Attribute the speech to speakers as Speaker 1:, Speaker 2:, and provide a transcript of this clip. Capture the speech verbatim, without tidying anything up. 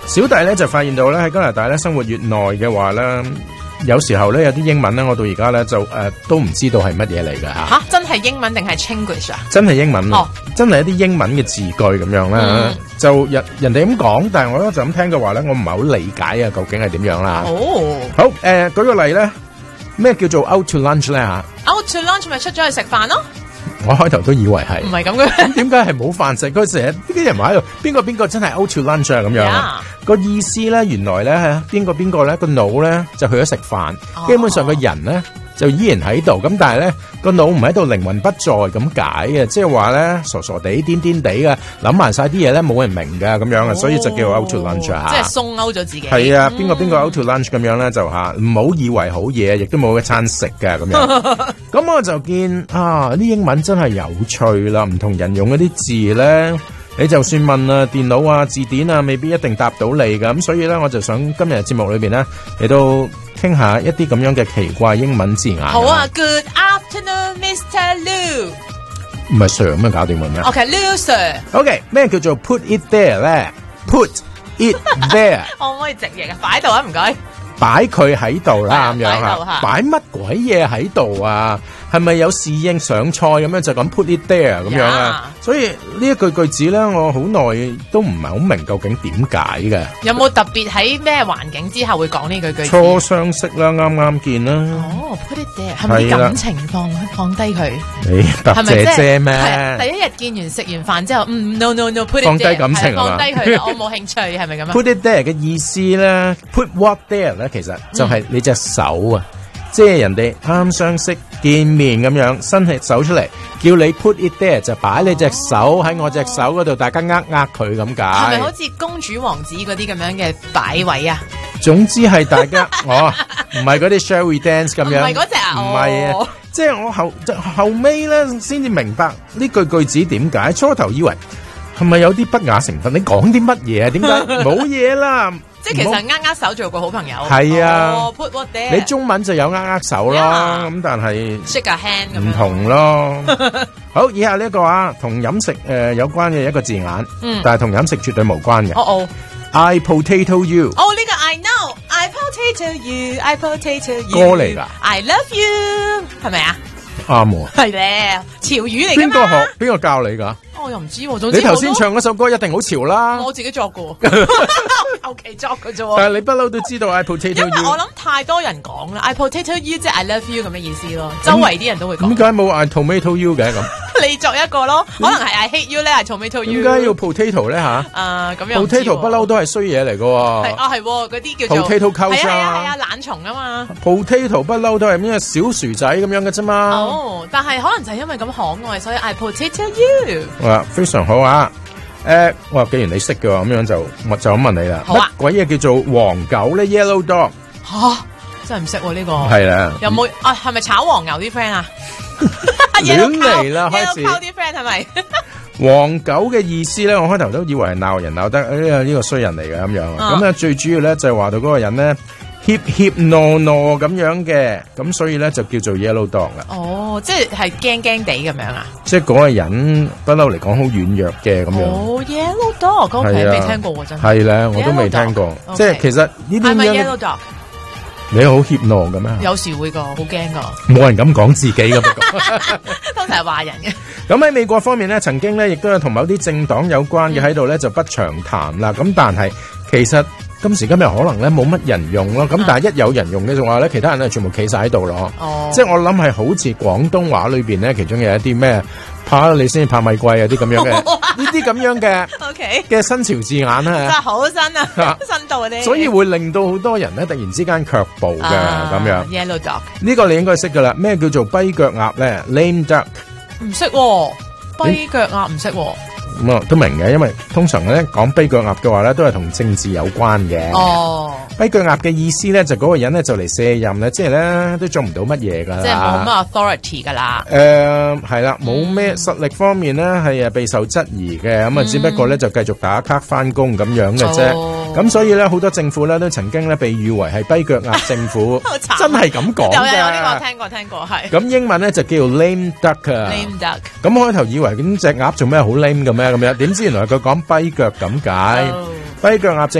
Speaker 1: 小弟咧就發現到咧喺加拿大咧生活越耐嘅話咧，有時候咧有啲英文咧，我到而家咧就誒、呃、都唔知道係乜嘢嚟㗎嚇。
Speaker 2: 嚇，真係英文定係 Chinglish 啊？
Speaker 1: 真係英文，
Speaker 2: 哦、
Speaker 1: 真係一啲英文嘅字句咁樣啦。嗯、就人人哋咁講，但係我咧就咁聽嘅話咧，我唔係好理解啊，究竟係點樣啦？
Speaker 2: 哦，
Speaker 1: 好誒、呃，舉個例咧，咩叫做 out to lunch 咧嚇
Speaker 2: ？out to lunch 咪出咗去食飯咯。
Speaker 1: 我開頭都以為係，
Speaker 2: 唔係咁嘅。
Speaker 1: 咁點解係冇飯食？佢成日啲人話喺度，邊個邊個真係 out to lunch 啊咁樣。Yeah. 個意思咧，原來咧係邊個邊個咧個腦咧就去咗食飯，oh. 基本上個人咧就依然喺度，咁但係咧個腦唔喺度，靈魂不在咁解嘅，即係話咧傻傻地、癲癲地嘅，諗埋晒啲嘢咧冇人明㗎咁樣啊， oh. 所以就叫 out to lunch 啊。
Speaker 2: 即係鬆勾咗自己。係
Speaker 1: 啊，邊個邊個 out to lunch 咁樣咧就嚇，唔好以為好嘢，亦都冇一餐食㗎咁樣。咁我就見啊，啲英文真係有趣啦，唔同人用嗰啲字咧。你就算問啊電腦啊字典啊，未必一定答到你㗎。咁所以咧，我就想今日節目裏邊咧嚟到傾下一啲咁樣嘅奇怪英文字眼。
Speaker 2: 好啊 ，Good afternoon, Mister Lu。
Speaker 1: 唔係 Sir 咁樣搞掂嘅咩
Speaker 2: ？OK，Lu Sir。
Speaker 1: OK， 咩叫做 put it there 咧 ？Put it there。
Speaker 2: 可唔可以直譯啊？擺喺度啊，唔該。
Speaker 1: 擺佢喺度啦，咁樣
Speaker 2: 啊！
Speaker 1: 擺乜鬼嘢喺度啊？係咪有侍應上菜咁樣就咁 put it there 咁樣啊？ Yeah. 所以呢一句句子咧，我好耐都唔係好明究竟點解嘅。
Speaker 2: 有冇特別喺咩環境之下會講呢句句子？
Speaker 1: 初相識啦，啱啱見啦。
Speaker 2: 哦 ，put it there 係咪感情放放低佢？
Speaker 1: 你答姐姐咩？
Speaker 2: 第一日見完食完飯之後，嗯 no no no put it there
Speaker 1: 放低感情
Speaker 2: 放低佢，我冇興趣，係咪咁啊
Speaker 1: ？Put it there 嘅意思咧 ，put what there 咧，其實就係你隻手啊。嗯，即係人哋啱相識見面咁樣，伸起手出嚟，叫你 put it there 就擺你隻手喺我隻手嗰度，大家握握佢咁解。係咪
Speaker 2: 好似公主王子嗰啲咁樣嘅擺位啊？
Speaker 1: 總之係大家，哦，唔係嗰啲 shall we dance 咁樣，
Speaker 2: 唔係嗰隻啊，
Speaker 1: 唔係啊，即係我後後尾咧先至明白呢句句子點解，初頭以為係咪有啲不雅成分？你講啲乜嘢啊？點解冇嘢啦？
Speaker 2: 即係其實握握手做個好朋友。
Speaker 1: 係啊，
Speaker 2: 哦 put what there
Speaker 1: 你中文就有握握手咯，咁、yeah. 但係
Speaker 2: shake a hand
Speaker 1: 唔同咯。好，以下呢一個啊，同飲食誒、呃、有關嘅一個字眼，嗯、但係同飲食絕對無關嘅。
Speaker 2: 哦哦
Speaker 1: I potato you。
Speaker 2: 哦，呢個 I know，I potato you，I potato you。
Speaker 1: 歌嚟㗎。
Speaker 2: I love you，係咪啊？
Speaker 1: 啱喎。
Speaker 2: 係咧，潮語嚟㗎嘛。
Speaker 1: 邊個學？邊個教你㗎？
Speaker 2: 我又唔知喎，總之
Speaker 1: 你頭先唱嗰首歌一定好潮啦。
Speaker 2: 我自己作過，後期作嘅啫。
Speaker 1: 但係你不嬲都知道 I potato you。
Speaker 2: 因為我諗太多人講啦 ，I potato you 即係 I love you 咁嘅意思咯。周圍啲人都會講。
Speaker 1: 點解冇 I tomato you 嘅咁？
Speaker 2: 你作一個咯，可能係 I hate you 咧 ，I tomato you。
Speaker 1: 點解要 potato 咧吓？
Speaker 2: 誒，咁樣
Speaker 1: potato 不嬲都係衰嘢嚟嘅。
Speaker 2: 係啊，係嗰啲叫做
Speaker 1: potato culture。係
Speaker 2: 啊係啊，懶蟲啊嘛。
Speaker 1: potato 不嬲都係咩小薯仔咁樣嘅啫嘛。
Speaker 2: 哦，但係可能就係因為咁可愛，所以 I potato you。
Speaker 1: 哇，非常好啊！誒，哇，既然你識嘅話，咁樣就我就咁問你啦。
Speaker 2: 好啊。
Speaker 1: 乜鬼嘢叫做黃狗咧 ？Yellow dog。
Speaker 2: 吓，真係唔識喎呢個。
Speaker 1: 係啦。
Speaker 2: 有冇啊？係咪炒黃牛啲 friend 啊？
Speaker 1: 亂嚟啦，開始。
Speaker 2: Yellow cow 啲 friend 係咪？
Speaker 1: 黃狗嘅意思咧，我開頭都以為係鬧人鬧得，哎呀呢個衰人嚟嘅咁樣。咁咧最主要咧就係話到嗰個人咧。hip hip no no 咁樣嘅，咁所以咧就叫做 yellow dog 啦。
Speaker 2: 哦，即係係驚驚地咁樣啊？
Speaker 1: 即係嗰個人不嬲嚟講好軟弱嘅咁樣。
Speaker 2: 哦 ，yellow dog，嗰個未聽過喎真係。
Speaker 1: 係啦，我都未聽過。即係其實呢啲咁樣。係咪 yellow dog？你好 hip no 嘅咩？
Speaker 2: 有時會噶，好驚噶。
Speaker 1: 冇人咁講自己噶，不過
Speaker 2: 通常係話人嘅。
Speaker 1: 咁喺美國方面咧，曾經咧亦都有同某啲政黨有關嘅喺度咧就不詳談啦。咁但係其實。今時今日可能咧冇乜人用咯，咁但係一有人用嘅話咧，其他人咧全部企晒喺度咯。哦，即係我諗係好似廣東話裏邊咧，其中有一啲咩怕你先怕米貴啊啲咁樣嘅，呢啲咁樣嘅，OK 嘅新潮字眼啦，真係好新啊，新到嗰啲，所以會令到好多人咧突然之間卻步嘅咁樣。Yellow dog 呢個你應該識噶啦，咩叫做跛腳鴨咧 ？Lame duck 唔識，跛腳鴨唔識。咁啊，都明嘅，因為通常咧講跛腳鴨嘅話咧，都係同政治有關嘅。哦，跛腳鴨嘅意思咧，就嗰個人咧就嚟卸任咧，即係咧都做唔到乜嘢噶啦。即係冇乜 authority 噶啦。誒，係啦，冇咩實力方面咧係誒備受質疑嘅，咁啊只不過咧就繼續打卡翻工咁樣嘅啫。咁所以咧好多政府咧都曾經咧被譽為係跛腳鴨政府，真係咁講嘅。有有呢個聽過聽過係。咁英文咧就叫 lame duck 啊。lame duck。咁開頭以為咁隻鴨做咩好 lame 嘅咩咁樣，點知原來佢講跛腳咁解，跛腳鴨政